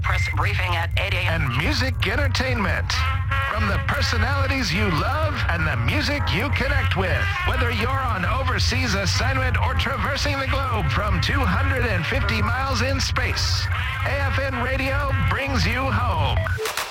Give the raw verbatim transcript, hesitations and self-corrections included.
press briefing at eight a.m. And music entertainment. From the personalities you love and the music you connect with. Whether you're on overseas assignment or traversing the globe from two hundred fifty miles in space, A F N Radio brings you home.